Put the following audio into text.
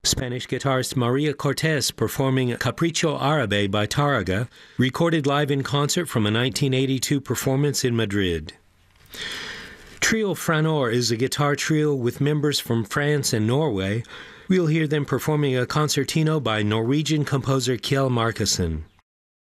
Spanish guitarist Maria Cortés performing Capricho Árabe by Tárrega, recorded live in concert from a 1982 performance in Madrid. Trio Franor is a guitar trio with members from France and Norway. We'll hear them performing a concertino by Norwegian composer Kjell Markussen.